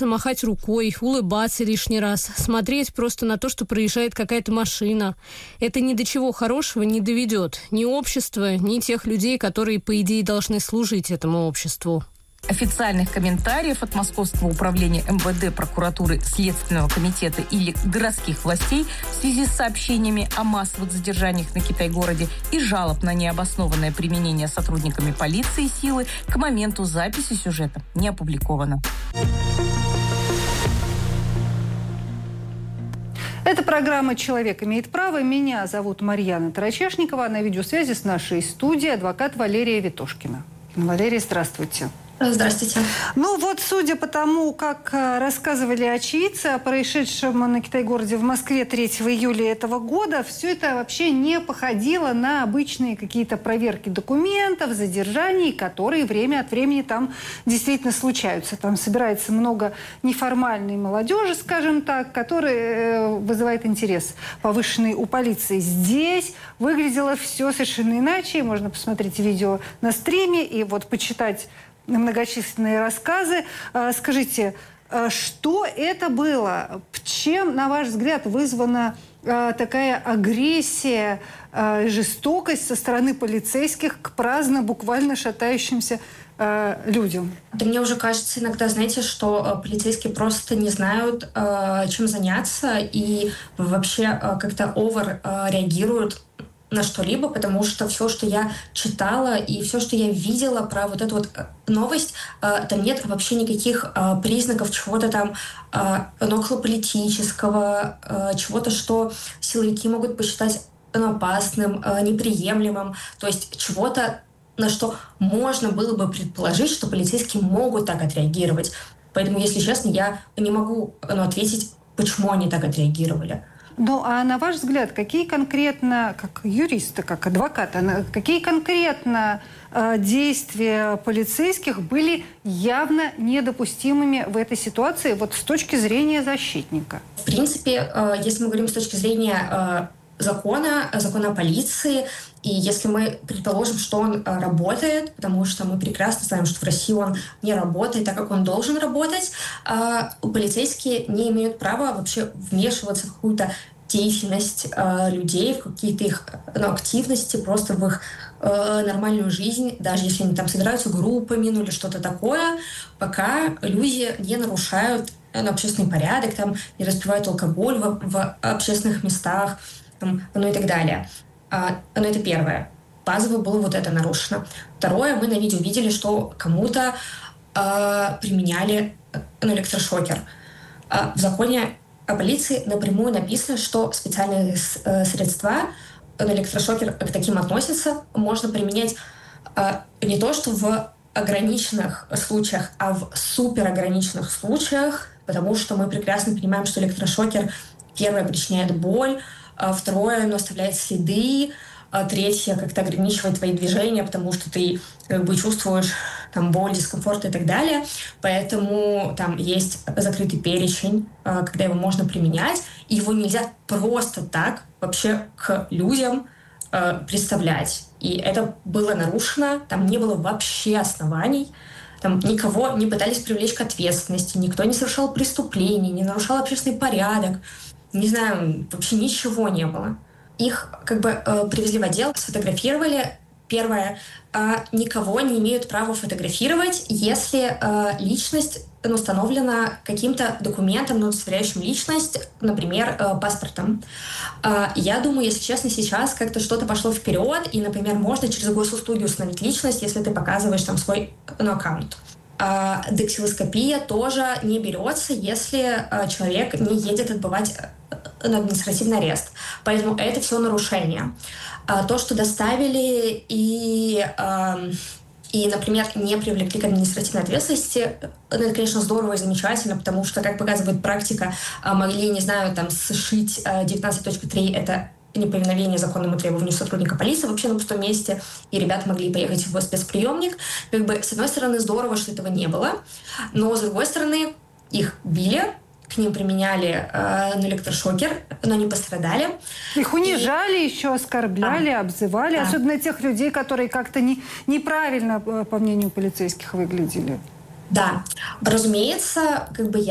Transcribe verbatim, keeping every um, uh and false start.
бояться махать рукой, улыбаться лишний раз, смотреть просто на то, что проезжает какая-то машина. Это ни до чего хорошего не доведет. Ни общества, ни тех людей, которые, по идее, должны служить этому обществу. Официальных комментариев от Московского управления эм вэ дэ, прокуратуры, Следственного комитета или городских властей в связи с сообщениями о массовых задержаниях на Китай-городе и жалоб на необоснованное применение сотрудниками полиции силы к моменту записи сюжета не опубликовано. Это программа «Человек имеет право». Меня зовут Марьяна Тарачешникова. На видеосвязи с нашей студией адвокат Валерия Ветошкина. Валерия, здравствуйте. Здравствуйте. Ну вот, судя по тому, как рассказывали очевидцы о происшедшем на Китай-городе в Москве третьего июля этого года, все это вообще не походило на обычные какие-то проверки документов, задержаний, которые время от времени там действительно случаются. Там собирается много неформальной молодежи, скажем так, которая вызывает интерес повышенный у полиции. Здесь выглядело все совершенно иначе. Можно посмотреть видео на стриме и вот почитать многочисленные рассказы. Скажите, что это было? Чем, на ваш взгляд, вызвана такая агрессия, жестокость со стороны полицейских к праздно, буквально шатающимся людям? Да мне уже кажется иногда, знаете, что полицейские просто не знают, чем заняться, и вообще как-то овер реагируют на что-либо, потому что все, что я читала и все, что я видела про вот эту вот новость, там нет вообще никаких признаков чего-то там околополитического, чего-то, что силовики могут посчитать опасным, неприемлемым, то есть чего-то, на что можно было бы предположить, что полицейские могут так отреагировать. Поэтому, если честно, я не могу ну, ответить, почему они так отреагировали. Ну, а на ваш взгляд, какие конкретно, как юриста, как адвоката, какие конкретно э, действия полицейских были явно недопустимыми в этой ситуации, вот с точки зрения защитника? В принципе, э, если мы говорим с точки зрения э, закона, закона о полиции, и если мы предположим, что он э, работает, потому что мы прекрасно знаем, что в России он не работает так, как он должен работать, э, полицейские не имеют права вообще вмешиваться в какую-то деятельность э, людей, в какие-то их ну, активности, просто в их э, нормальную жизнь, даже если они там собираются группами, ну или что-то такое, пока люди не нарушают ну, общественный порядок, там, не распивают алкоголь в, в общественных местах, там, ну и так далее. А, ну это первое. Базово было вот это нарушено. Второе, мы на видео видели, что кому-то э, применяли ну, электрошокер. А в законе о полиции напрямую написано, что специальные э, средства, ну, электрошокер к таким относятся, можно применять э, не то, что в ограниченных случаях, а в суперограниченных случаях, потому что мы прекрасно понимаем, что электрошокер, первое, причиняет боль, а второе, оно оставляет следы, а третье, как-то ограничивает твои движения, потому что ты как бы чувствуешь там боль, дискомфорт и так далее. Поэтому там есть закрытый перечень, когда его можно применять. И его нельзя просто так вообще к людям представлять. И это было нарушено, там не было вообще оснований. Там никого не пытались привлечь к ответственности, никто не совершал преступлений, не нарушал общественный порядок. Не знаю, вообще ничего не было. Их как бы э, привезли в отдел, сфотографировали. Первое, э, никого не имеют права фотографировать, если э, личность ну, установлена каким-то документом, ну, удостоверяющим личность, например, э, паспортом. Э, я думаю, если честно, сейчас как-то что-то пошло вперед, и, например, можно через госуслуги установить личность, если ты показываешь там свой ну, аккаунт. А дактилоскопия тоже не берется, если а, человек не едет отбывать на административный арест. Поэтому это все нарушение. А, то, что доставили и, а, и, например, не привлекли к административной ответственности, это, конечно, здорово и замечательно, потому что, как показывает практика, а, могли, не знаю, там, сшить а, девятнадцать точка три, это неповиновение законному требованию сотрудника полиции вообще на пустом месте, и ребята могли поехать в спецприемник. Как бы, с одной стороны, здорово, что этого не было, но, с другой стороны, их били, к ним применяли э, электрошокер, но они пострадали. Их унижали, и... еще оскорбляли, а. обзывали, а. особенно тех людей, которые как-то не, неправильно, по мнению полицейских, выглядели. Да, разумеется, как бы я